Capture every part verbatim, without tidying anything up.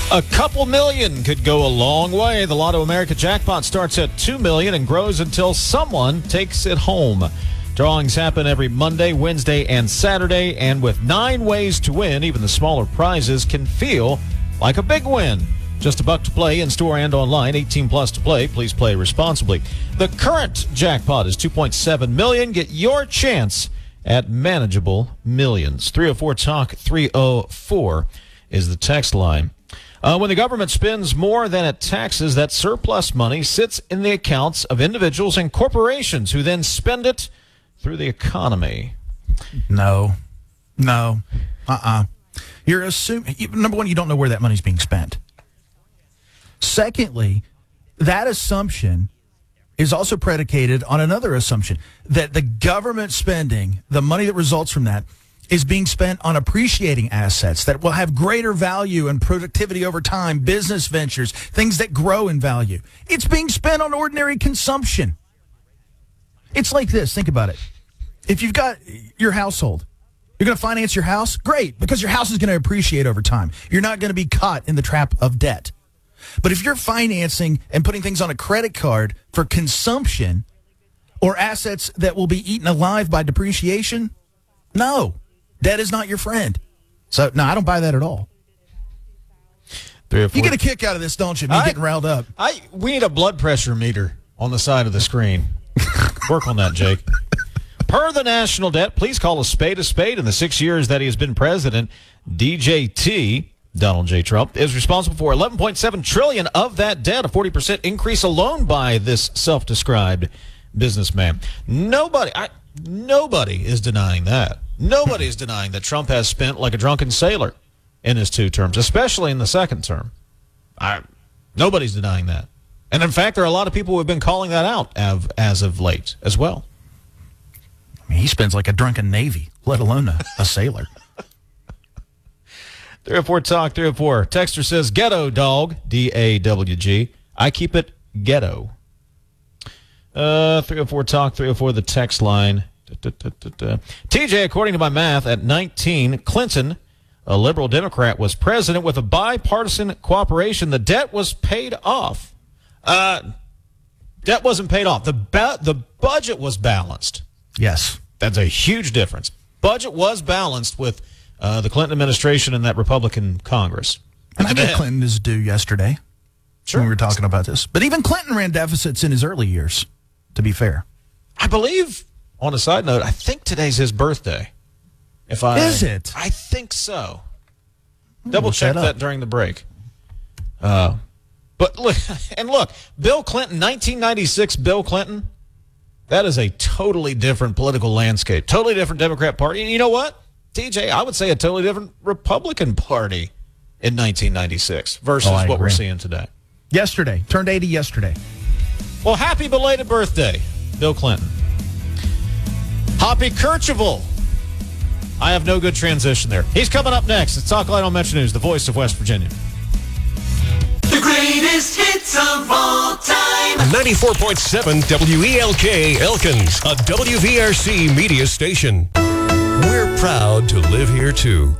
A couple million could go a long way. The Lotto America jackpot starts at two million dollars and grows until someone takes it home. Drawings happen every Monday, Wednesday, and Saturday, and with nine ways to win, even the smaller prizes can feel like a big win. Just a buck to play, in-store and online, eighteen plus to play. Please play responsibly. The current jackpot is two point seven million dollars. Get your chance at manageable millions. three oh four talk three oh four is the text line. Uh, when the government spends more than it taxes, that surplus money sits in the accounts of individuals and corporations who then spend it through the economy. No. No. Uh-uh. You're assuming, number one, you don't know where that money's being spent. Secondly, that assumption is also predicated on another assumption, that the government spending, the money that results from that, is being spent on appreciating assets that will have greater value and productivity over time, business ventures, things that grow in value. It's being spent on ordinary consumption. It's like this. Think about it. If you've got your household, you're going to finance your house? Great, because your house is going to appreciate over time. You're not going to be caught in the trap of debt. But if you're financing and putting things on a credit card for consumption or assets that will be eaten alive by depreciation, no. Debt is not your friend. So, no, I don't buy that at all. Three or four. You get a kick out of this, don't you? Me I, getting riled up. I We need a blood pressure meter on the side of the screen. Work on that, Jake. Per the national debt, please call a spade a spade. In the six years that he has been president, D J T, Donald J. Trump, is responsible for eleven point seven trillion dollars of that debt, a forty percent increase alone by this self-described businessman. Nobody, I, nobody is denying that. Nobody is denying that Trump has spent like a drunken sailor in his two terms, especially in the second term. I, nobody's denying that. And in fact, there are a lot of people who have been calling that out as, as of late as well. I mean, he spends like a drunken Navy, let alone a, a sailor. three oh four talk three oh four. Texter says, ghetto dog, D A W G. I keep it ghetto. Uh, three oh four talk three oh four, the text line. Da, da, da, da. T J, according to my math, at nineteen, Clinton, a liberal Democrat, was president with a bipartisan cooperation. The debt was paid off. Uh, debt wasn't paid off. The ba- the budget was balanced. Yes. That's a huge difference. Budget was balanced with uh, the Clinton administration and that Republican Congress. And I give Clinton his due yesterday. Sure. When we were talking about this. But even Clinton ran deficits in his early years, to be fair. I believe, on a side note, I think today's his birthday. If I Is it? I think so. We'll Double look check that that, up. during the break. Uh, but look, and look, Bill Clinton, nineteen ninety-six Bill Clinton, that is a totally different political landscape. Totally different Democrat Party. And you know what, T J, I would say a totally different Republican Party in nineteen ninety-six versus Oh, I what agree. we're seeing today. Yesterday. Turned eighty yesterday. Well, happy belated birthday, Bill Clinton. Hoppy Kercheval. I have no good transition there. He's coming up next. It's Talk Light on Metro News, the voice of West Virginia. The greatest hits of all time. ninety-four point seven W E L K Elkins, a W V R C media station. We're proud to live here, too.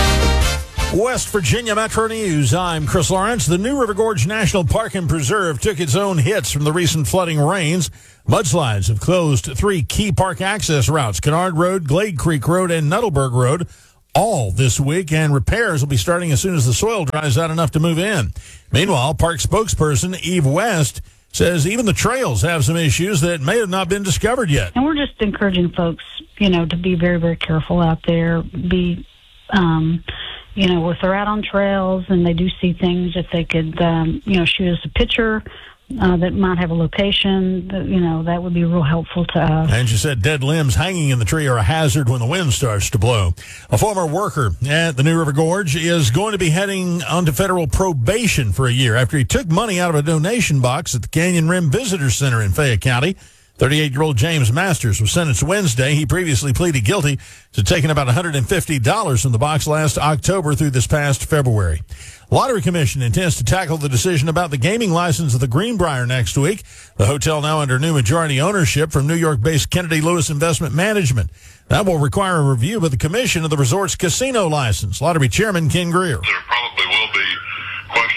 West Virginia Metro News. I'm Chris Lawrence. The New River Gorge National Park and Preserve took its own hits from the recent flooding rains. Mudslides have closed three key park access routes, Kennard Road, Glade Creek Road, and Nuttleburg Road, all this week, and repairs will be starting as soon as the soil dries out enough to move in. Meanwhile, park spokesperson Eve West says even the trails have some issues that may have not been discovered yet. And we're just encouraging folks, you know, to be very, very careful out there. Be, um, you know, if they're out on trails and they do see things, if they could, um, you know, shoot us a picture uh, that might have a location, that, you know, that would be real helpful to us. And she said dead limbs hanging in the tree are a hazard when the wind starts to blow. A former worker at the New River Gorge is going to be heading onto federal probation for a year after he took money out of a donation box at the Canyon Rim Visitor Center in Fayette County. thirty-eight-year-old James Masters was sentenced Wednesday. He previously pleaded guilty to taking about one hundred fifty dollars from the box last October through this past February. Lottery Commission intends to tackle the decision about the gaming license of the Greenbrier next week. The hotel now under new majority ownership from New York-based Kennedy Lewis Investment Management. That will require a review by the commission of the resort's casino license. Lottery Chairman Ken Greer. There probably will be quite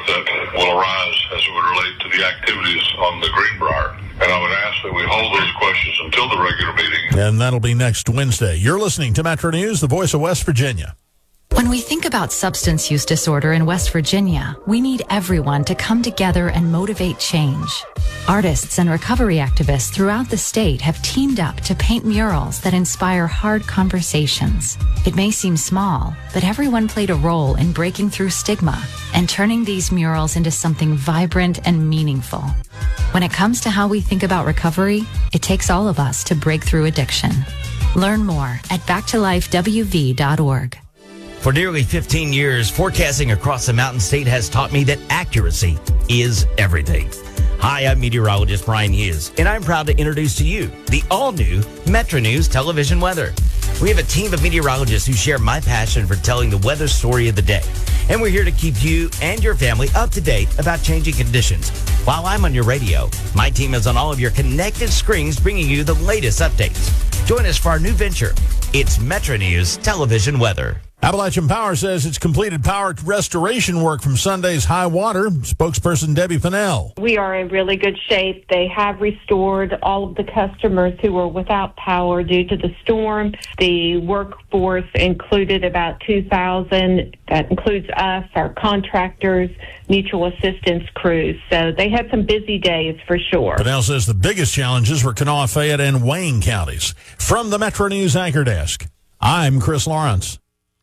that will arise as it would relate to the activities on the Greenbrier. And I would ask that we hold those questions until the regular meeting. And that'll be next Wednesday. You're listening to Metro News, the voice of West Virginia. When we think about substance use disorder in West Virginia, we need everyone to come together and motivate change. Artists and recovery activists throughout the state have teamed up to paint murals that inspire hard conversations. It may seem small, but everyone played a role in breaking through stigma and turning these murals into something vibrant and meaningful. When it comes to how we think about recovery, it takes all of us to break through addiction. Learn more at back to life w v dot org. For nearly fifteen years, forecasting across the Mountain State has taught me that accuracy is everything. Hi, I'm meteorologist Brian Hughes, and I'm proud to introduce to you the all-new Metro News television weather. We have a team of meteorologists who share my passion for telling the weather story of the day. And we're here to keep you and your family up to date about changing conditions. While I'm on your radio, my team is on all of your connected screens bringing you the latest updates. Join us for our new venture. It's Metro News television weather. Appalachian Power says it's completed power restoration work from Sunday's high water. Spokesperson Debbie Fennell. We are in really good shape. They have restored all of the customers who were without power due to the storm. The workforce included about two thousand. That includes us, our contractors, mutual assistance crews. So they had some busy days for sure. Fennell says the biggest challenges were Kanawha, Fayette, and Wayne counties. From the Metro News Anchor Desk, I'm Chris Lawrence.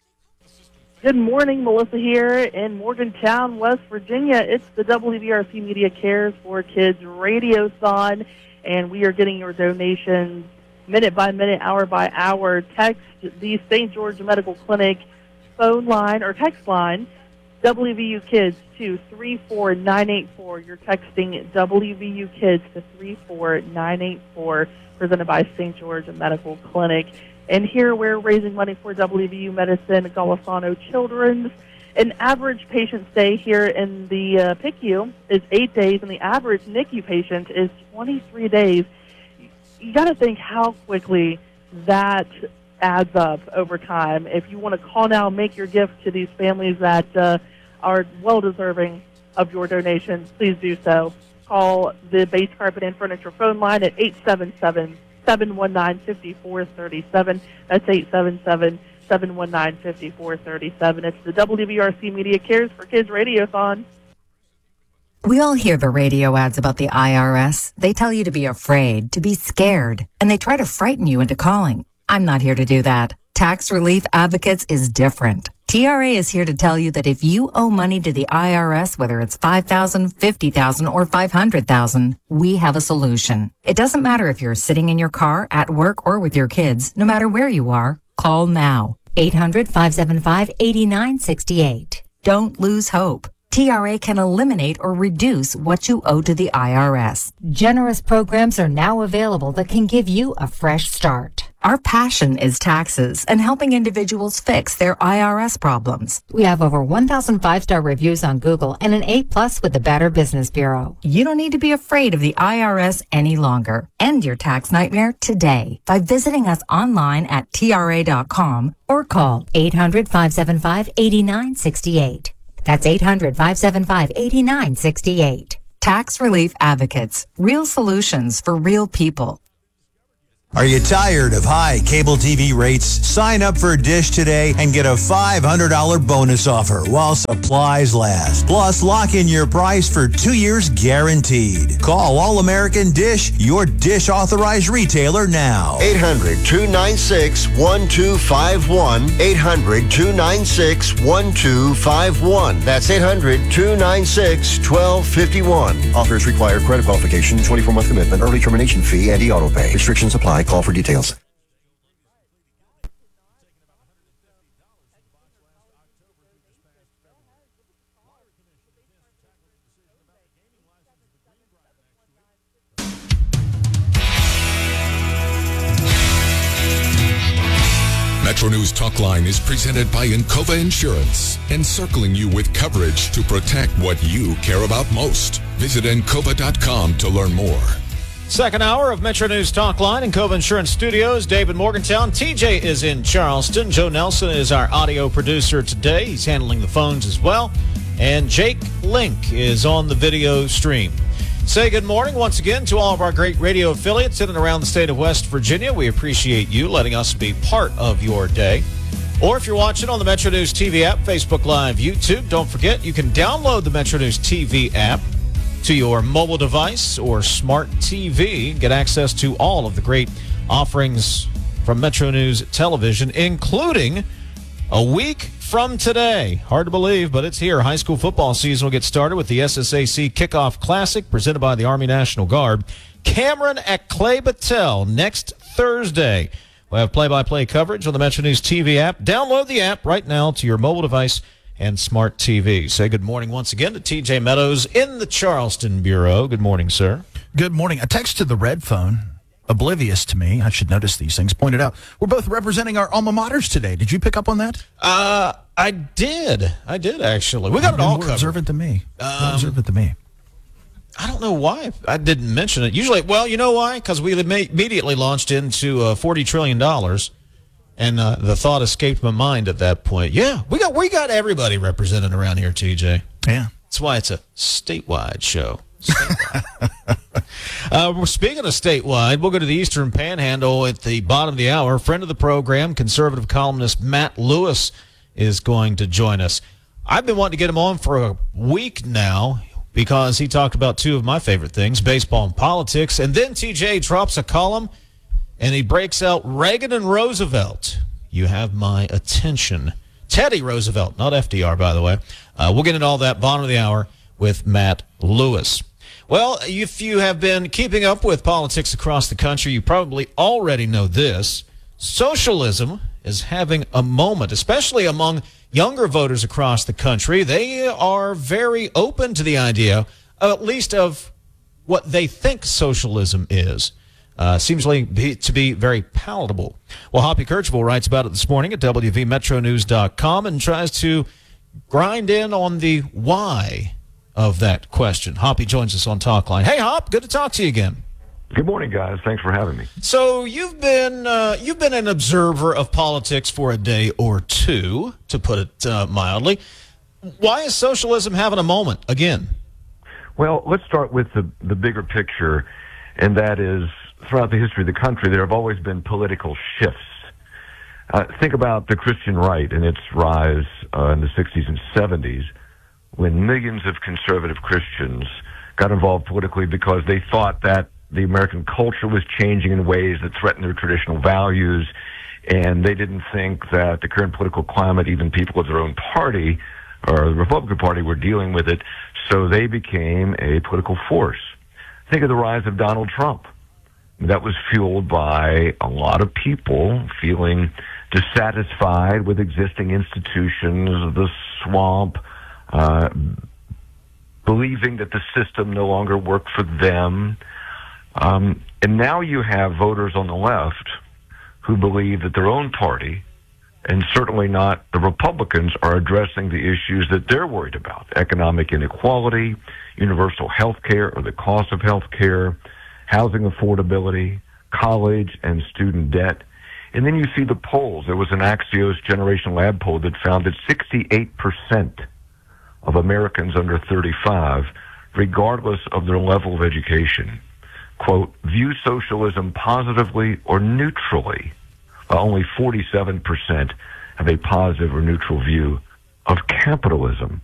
Good morning, Melissa here in Morgantown, West Virginia. It's the W V R C Media Cares for Kids Radiothon, and we are getting your donations minute by minute, hour by hour. Text the Saint George Medical Clinic phone line or text line, W V U Kids, to three four nine eight four. You're texting W V U Kids to three four nine eight four, presented by Saint George Medical Clinic. And here we're raising money for W V U Medicine, Golisano Children's. An average patient stay here in the uh, P I C U is eight days, and the average N I C U patient is twenty-three days. You got to think how quickly that adds up over time. If you want to call now, make your gift to these families that uh, are well-deserving of your donations, please do so. Call the Base Carpet and Furniture phone line at eight seven seven, seven one nine, five four three seven. That's eight seven seven, seven one nine, five four three seven. It's the W V R C Media Cares for Kids Radiothon. We all hear the radio ads about the I R S. They tell you to be afraid, to be scared, and they try to frighten you into calling. I'm not here to do that. Tax Relief Advocates is different. T R A is here to tell you that if you owe money to the I R S, whether it's five thousand dollars, fifty thousand dollars, or five hundred thousand dollars, we have a solution. It doesn't matter if you're sitting in your car, at work, or with your kids. No matter where you are, call now. eight hundred, five seven five, eight nine six eight. Don't lose hope. T R A can eliminate or reduce what you owe to the I R S. Generous programs are now available that can give you a fresh start. Our passion is taxes and helping individuals fix their I R S problems. We have over one thousand five-star reviews on Google and an A plus with the Better Business Bureau. You don't need to be afraid of the I R S any longer. End your tax nightmare today by visiting us online at T R A dot com or call eight hundred, five seven five, eight nine six eight. That's eight hundred, five seven five, eight nine six eight. Tax Relief Advocates. Real solutions for real people. Are you tired of high cable T V rates? Sign up for Dish today and get a five hundred dollars bonus offer while supplies last. Plus, lock in your price for two years guaranteed. Call All American Dish, your Dish authorized retailer now. eight hundred, two nine six, one two five one. eight hundred, two nine six, one two five one. That's eight hundred, two nine six, one two five one. Offers require credit qualification, twenty-four month commitment, early termination fee, and e-auto pay. Restrictions apply. Call for details. Metro News Talk Line is presented by Encova Insurance, encircling you with coverage to protect what you care about most. Visit Encova dot com to learn more. Second hour of Metro News Talk Line in Encova Insurance Studios. David Morgantown. T J is in Charleston. Joe Nelson is our audio producer today. He's handling the phones as well. And Jake Link is on the video stream. Say good morning once again to all of our great radio affiliates in and around the state of West Virginia. We appreciate you letting us be part of your day. Or if you're watching on the Metro News T V app, Facebook Live, YouTube, don't forget you can download the Metro News T V app to your mobile device or smart T V. Get access to all of the great offerings from Metro News Television, including a week from today. Hard to believe, but it's here. High school football season will get started with the S S A C Kickoff Classic presented by the Army National Guard. Cameron at Clay Battelle next Thursday. We'll have play-by-play coverage on the Metro News T V app. Download the app right now to your mobile device and smart T V. Say good morning once again to T J Meadows in the Charleston Bureau. Good morning, sir. Good morning. A text to the red phone, oblivious to me, I should notice these things, pointed out, we're both representing our alma maters today. Did you pick up on that? Uh, I did. I did, actually. We got it all more covered. observant than me. Um, more observant than me. I don't know why I didn't mention it. Usually, well, you know why? Because we immediately launched into uh, forty trillion dollars, and uh, the thought escaped my mind at that point. Yeah, we got we got everybody represented around here, T J. Yeah. That's why it's a statewide show. Statewide. uh, we're speaking of statewide, we'll go to the Eastern Panhandle at the bottom of the hour. Friend of the program, conservative columnist Matt Lewis is going to join us. I've been wanting to get him on for a week now, because he talked about two of my favorite things, baseball and politics. And then T J drops a column, and he breaks out Reagan and Roosevelt. You have my attention. Teddy Roosevelt, not F D R, by the way. Uh, we'll get into all that bottom of the hour with Matt Lewis. Well, if you have been keeping up with politics across the country, you probably already know this. Socialism is having a moment, especially among younger voters across the country. They are very open to the idea, at least of what they think socialism is. Uh, seems like be, to be very palatable. Well, Hoppy Kercheval writes about it this morning at W V Metro News dot com and tries to grind in on the why of that question. Hoppy joins us on Talk Line. Hey, Hop, good to talk to you again. Good morning, guys. Thanks for having me. So you've been uh, you've been an observer of politics for a day or two, to put it uh, mildly. Why is socialism having a moment again? Well, let's start with the the bigger picture, and that is throughout the history of the country, there have always been political shifts. Uh, think about the Christian right and its rise uh, in the sixties and seventies, when millions of conservative Christians got involved politically because they thought that the American culture was changing in ways that threatened their traditional values, and they didn't think that the current political climate, even people of their own party or the Republican Party, were dealing with it, so they became a political force. Think of the rise of Donald Trump. That was fueled by a lot of people feeling dissatisfied with existing institutions, the swamp, uh, believing that the system no longer worked for them. Um, and now you have voters on the left who believe that their own party, and certainly not the Republicans, are addressing the issues that they're worried about: economic inequality, universal health care or the cost of health care, housing affordability, college and student debt. And then you see the polls. There was an Axios Generation Lab poll that found that sixty-eight percent of Americans under thirty-five, regardless of their level of education, quote, view socialism positively or neutrally. Uh, only forty-seven percent have a positive or neutral view of capitalism.